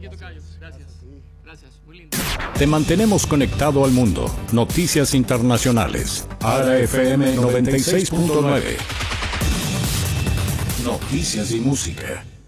tocayo. Gracias. Gracias, muy lindo. Te mantenemos conectado al mundo. Noticias internacionales. ARA FM 96.9. Noticias y música.